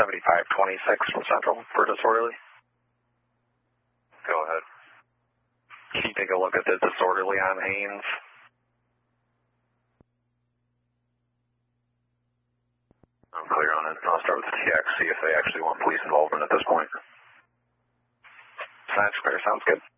7526 from Central for disorderly. Go ahead. Can you take a look at the disorderly on Haynes? I'm clear on it. I'll start with the TX, see if they actually want police involvement at this point. That's clear. Sounds good.